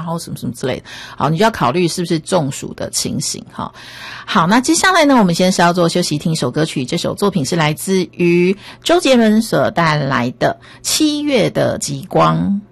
然后什么什么之类的。好，你就要考虑是不是中暑的情形哈。好，那接下来呢，我们先稍作休息，听首歌曲。这首作品是来自于周杰伦所带来的《七月的极光》。